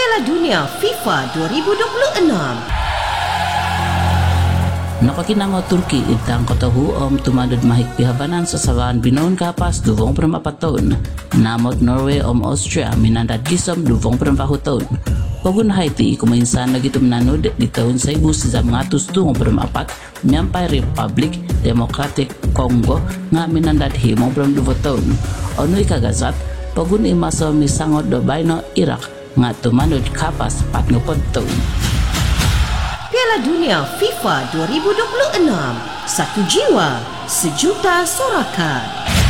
Piala Dunia FIFA 2026. Napakinango Turki itang katahuom tumadod mahig pihabanan sa sawan binon kapas 24 taon. Namot Norway Austria minandad gisom 24 taon. Pagun Haiti kuminsan nagitum nanod di taon sa ibus sa mga tustong 24 Myanmar Republic Democratic Congo nga minandad himong 2 taon. Ono ikagasat pagun imaso misangod do bayno Iraq nga tumanod kapas 40 taon. Piala Dunia FIFA 2026. Satu jiwa, sejuta sorakan.